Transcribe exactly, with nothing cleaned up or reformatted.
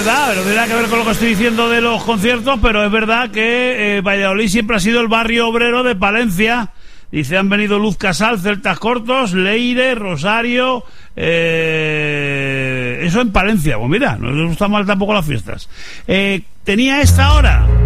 verdad, no tiene nada que ver con lo que estoy diciendo de los conciertos, pero es verdad que eh, Valladolid siempre ha sido el barrio obrero de Palencia. Dice, han venido Luz Casal, Celtas Cortos, Leire, Rosario, eh, eso en Palencia. Pues mira, no les gusta mal tampoco las fiestas. Eh, tenía esta hora